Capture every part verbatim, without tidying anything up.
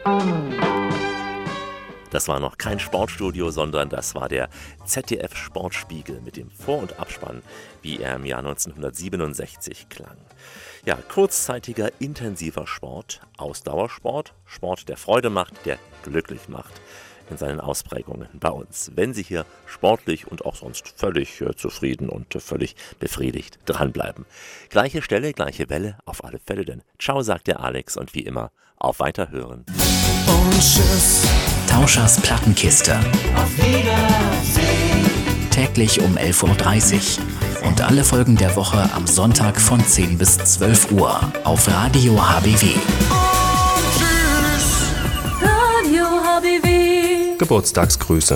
Das war noch kein Sportstudio, sondern das war der Z D F-Sportspiegel mit dem Vor- und Abspann, wie er im Jahr neunzehnhundertsiebenundsechzig klang. Ja, kurzzeitiger, intensiver Sport, Ausdauersport, Sport, der Freude macht, der glücklich macht in seinen Ausprägungen bei uns. Wenn Sie hier sportlich und auch sonst völlig äh, zufrieden und äh, völlig befriedigt dranbleiben. Gleiche Stelle, gleiche Welle, auf alle Fälle, denn ciao, sagt der Alex und wie immer, auf Weiterhören. Und tschüss. Tauschers Plattenkiste. Auf Wiedersehen. Täglich um elf Uhr dreißig. Und alle Folgen der Woche am Sonntag von zehn bis zwölf Uhr auf Radio H B W. Und tschüss. Radio H B W. Geburtstagsgrüße.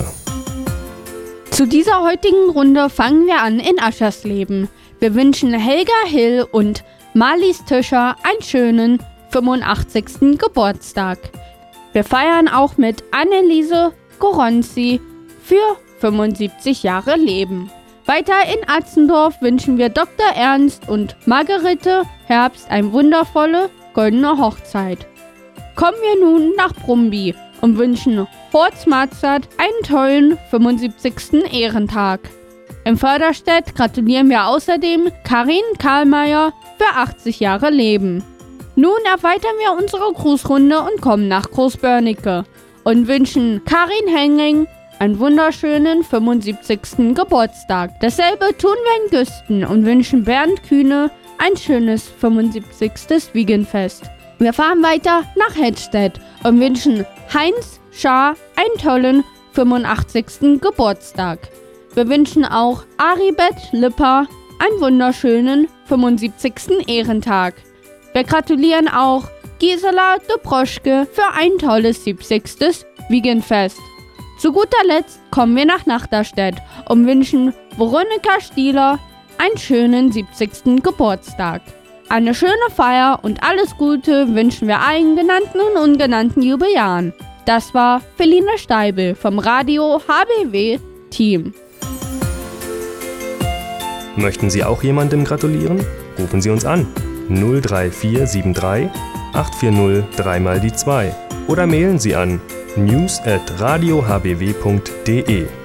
Zu dieser heutigen Runde fangen wir an in Aschersleben. Wir wünschen Helga Hill und Marlies Tischer einen schönen fünfundachtzigsten Geburtstag. Wir feiern auch mit Anneliese Goronzi für fünfundsiebzig Jahre Leben. Weiter in Atzendorf wünschen wir Doktor Ernst und Margarete Herbst eine wundervolle goldene Hochzeit. Kommen wir nun nach Brumby und wünschen Horst Matzert einen tollen fünfundsiebzigsten Ehrentag. Im Förderstedt gratulieren wir außerdem Karin Karlmeier für achtzig Jahre Leben. Nun erweitern wir unsere Grußrunde und kommen nach Großbörnecke und wünschen Karin Henning einen wunderschönen fünfundsiebzigsten Geburtstag. Dasselbe tun wir in Güsten und wünschen Bernd Kühne ein schönes fünfundsiebzigstes Wiegenfest. Wir fahren weiter nach Hedstedt und wünschen Heinz Schaar einen tollen fünfundachtzigsten Geburtstag. Wir wünschen auch Aribet Lipper einen wunderschönen fünfundsiebzigsten Ehrentag. Wir gratulieren auch Gisela de Broschke für ein tolles siebzigstes Wiegenfest. Zu guter Letzt kommen wir nach Nachterstedt und wünschen Veronika Stieler einen schönen siebzigsten Geburtstag. Eine schöne Feier und alles Gute wünschen wir allen genannten und ungenannten Jubiläaren. Das war Feline Steibel vom Radio H B W-Team. Möchten Sie auch jemandem gratulieren? Rufen Sie uns an. null drei vier sieben drei acht vier null drei mal die zwei oder mailen Sie an news at radio h b w punkt d e.